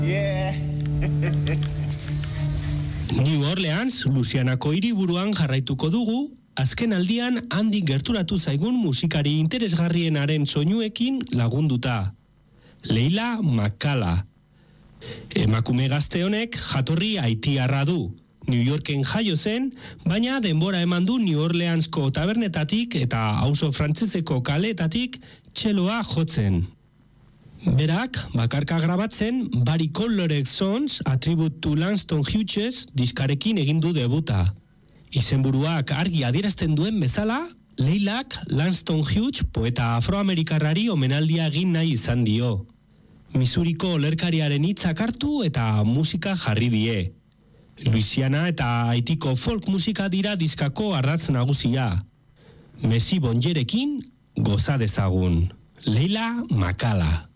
New Orleans, Louisianako hiriburuan jarraituko dugu, azken aldian handik gerturatu zaigun musikari interesgarrienaren soinuekin lagunduta. Leila McCalla. Emakume gazte honek jatorri haitiarra du. New Yorken jaio zen, baina denbora eman du New Orleansko tabernetatik eta auzo frantseseko kaleetatik txeloa jotzen. Berak, bakarka grabatzen, Barry Colorek Sons, A Tribute to Langston Hughes diskarekin egin du debuta. Izenburuak argi adierazten duen bezala, Leilak Langston Hughes poeta afroamerikarrari omenaldia egin nahi izan dio. Missouriko olerkariaren hitzak hartu eta musika jarri die. Louisiana eta Haitiko folk musika dira diskako ardatz nagusia. Messi Bonjerekin goza dezagun. Leila McCalla.